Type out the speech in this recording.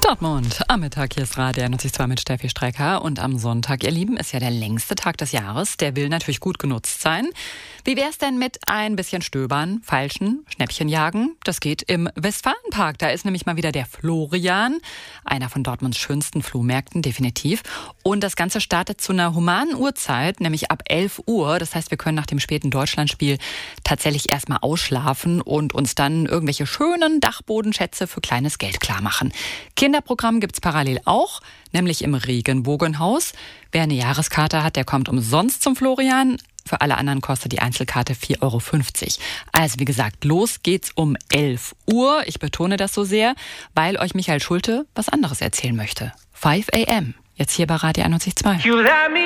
Dortmund, am Mittag, hier ist Radio 91.2 mit Steffi Strecker. Und am Sonntag, ihr Lieben, ist ja der längste Tag des Jahres. Der will natürlich gut genutzt sein. Wie wär's denn mit ein bisschen Stöbern, Feilschen, Schnäppchen jagen? Das geht im Westfalenpark. Da ist nämlich mal wieder der Florian, einer von Dortmunds schönsten Flohmärkten, definitiv. Und das Ganze startet zu einer humanen Uhrzeit, nämlich ab 11 Uhr. Das heißt, wir können nach dem späten Deutschlandspiel tatsächlich erstmal ausschlafen und uns dann irgendwelche schönen Dachbodenschätze für kleines Geld klar machen. Kinderprogramm gibt's parallel auch, nämlich im Regenbogenhaus. Wer eine Jahreskarte hat, der kommt umsonst zum Florian. Für alle anderen kostet die Einzelkarte 4,50 €. Also wie gesagt, los geht's um 11 Uhr. Ich betone das so sehr, weil euch Michael Schulte was anderes erzählen möchte. 5 a.m. Jetzt hier bei Radio 91.2.